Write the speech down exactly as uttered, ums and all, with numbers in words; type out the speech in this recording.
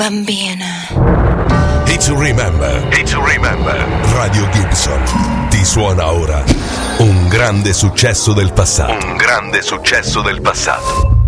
bambina. It's to remember. It's to remember. Radio Gibson ti suona ora un grande successo del passato. Un grande successo del passato.